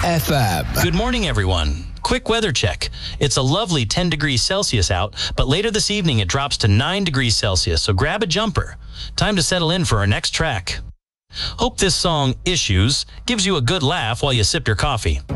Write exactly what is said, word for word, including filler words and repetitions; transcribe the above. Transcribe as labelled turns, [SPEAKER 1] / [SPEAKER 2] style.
[SPEAKER 1] F M.
[SPEAKER 2] Good morning, everyone. Quick weather check. It's a lovely ten degrees Celsius out, but later this evening it drops to nine degrees Celsius, so grab a jumper. Time to settle in for our next track. Hope this song, Issues, gives you a good laugh while you sip your coffee.